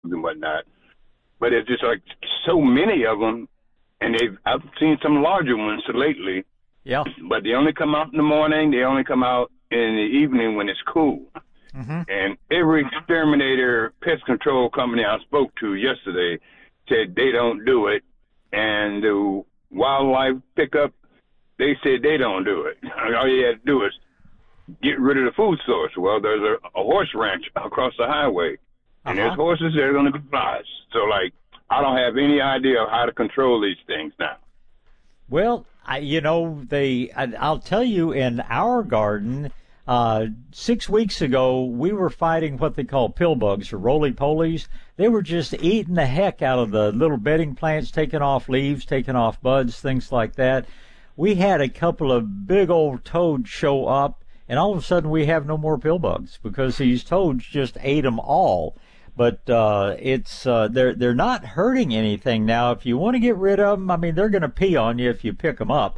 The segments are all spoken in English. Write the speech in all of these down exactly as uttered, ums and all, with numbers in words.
and whatnot. But it's just like so many of them, and they've I've seen some larger ones lately. Yeah. But they only come out in the morning. They only come out in the evening when it's cool. Mm-hmm. And every exterminator pest control company I spoke to yesterday said they don't do it. And the wildlife pickup, they said they don't do it. All you have to do is get rid of the food source. Well, there's a, a horse ranch across the highway, and Uh-huh. there's horses that are going to be flies. So, like, I don't have any idea of how to control these things now. Well, I, you know, they. I, I'll tell you, in our garden, uh, six weeks ago, we were fighting what they call pill bugs or roly-polies. They were just eating the heck out of the little bedding plants, taking off leaves, taking off buds, things like that. We had a couple of big old toads show up, and all of a sudden we have no more pill bugs because these toads just ate them all. But uh, it's uh, they're they're not hurting anything now. If you want to get rid of them, I mean, they're going to pee on you if you pick them up.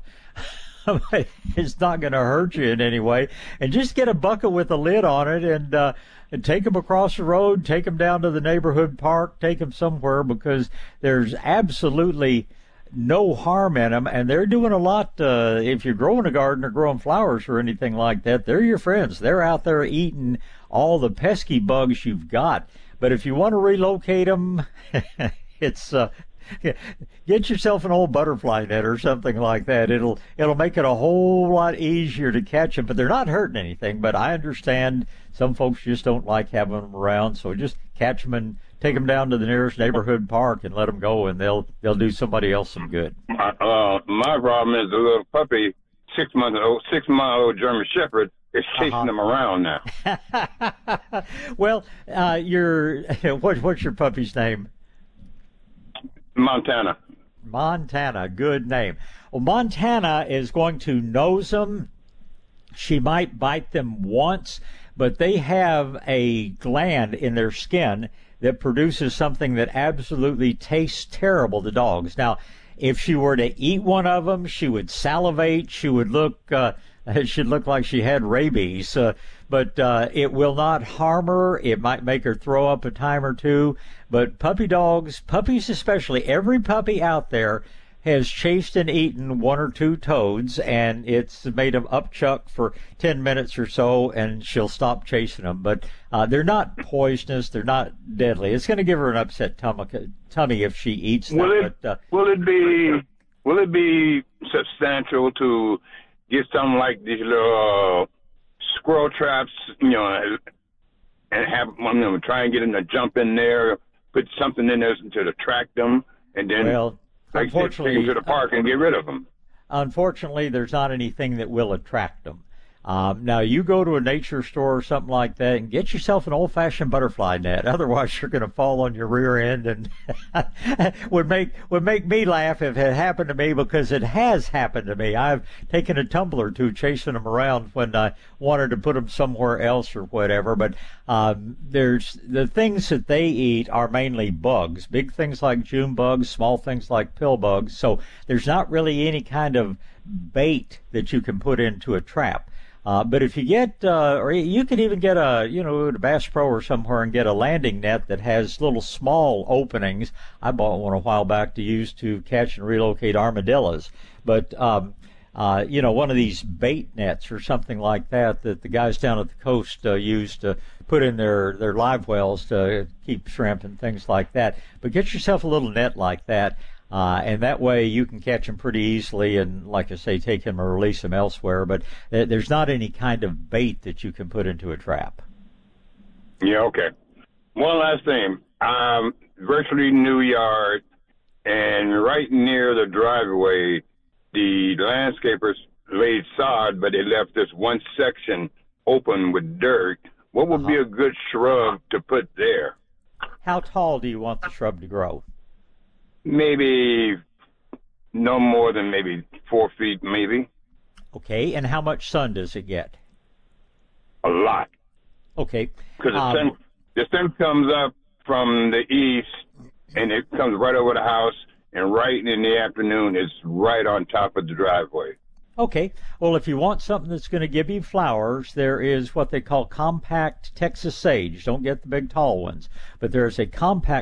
It's not going to hurt you in any way. And just get a bucket with a lid on it and uh, and take them across the road, take them down to the neighborhood park, take them somewhere, because there's absolutely no harm in them, and they're doing a lot. Uh, if you're growing a garden or growing flowers or anything like that, they're your friends. They're out there eating all the pesky bugs you've got. But if you want to relocate them, it's uh, get yourself an old butterfly net or something like that. It'll it'll make it a whole lot easier to catch them. But they're not hurting anything. But I understand some folks just don't like having them around, so just catch them and take them down to the nearest neighborhood park and let them go, and they'll they'll do somebody else some good. My, uh, my problem is the little puppy, six month old, six mile old German Shepherd, is chasing Uh-huh. them around now. Well, uh, your what what's your puppy's name? Montana. Montana, good name. Well, Montana is going to nose them. She might bite them once, but they have a gland in their skin that produces something that absolutely tastes terrible to dogs. Now, if she were to eat one of them, she would salivate. She would look, uh, she'd look like she had rabies. Uh, but uh, it will not harm her. It might make her throw up a time or two. But puppy dogs, puppies especially, every puppy out there has chased and eaten one or two toads, and it's made them upchuck for ten minutes or so, and she'll stop chasing them. But uh, they're not poisonous. They're not deadly. It's going to give her an upset tummy, tummy if she eats them. Will it, but, uh, will it be will it be substantial to get something like these little uh, squirrel traps, you know, and have you know, try and get them to jump in there, put something in there to attract them, and then well, like take unfortunately, them to the park and get rid of them? Unfortunately, there's not anything that will attract them. Um, now, you go to a nature store or something like that and get yourself an old-fashioned butterfly net. Otherwise, you're going to fall on your rear end, and would make would make me laugh if it happened to me, because it has happened to me. I've taken a tumble or two chasing them around when I wanted to put them somewhere else or whatever. But um, there's the things that they eat are mainly bugs, big things like June bugs, small things like pill bugs. So there's not really any kind of bait that you can put into a trap. Uh, but if you get, uh, or you can even get a, you know, a Bass Pro or somewhere and get a landing net that has little small openings. I bought one a while back to use to catch and relocate armadillos. But, um, uh, you know, one of these bait nets or something like that that the guys down at the coast uh, use to put in their, their live wells to keep shrimp and things like that. But get yourself a little net like that. Uh, and that way you can catch them pretty easily and, like I say, take them or release them elsewhere. But th- there's not any kind of bait that you can put into a trap. Yeah, okay. One last thing. Um, virtually new yard, and right near the driveway, the landscapers laid sod, but they left this one section open with dirt. What would Uh-huh. be a good shrub to put there? How tall do you want the shrub to grow? Maybe no more than maybe four feet, maybe. Okay, and how much sun does it get? A lot. Okay. Because the, um, sun, the sun comes up from the east, and it comes right over the house, and right in the afternoon, it's right on top of the driveway. Okay. Well, if you want something that's going to give you flowers, there is what they call compact Texas sage. Don't get the big tall ones, but there's a compact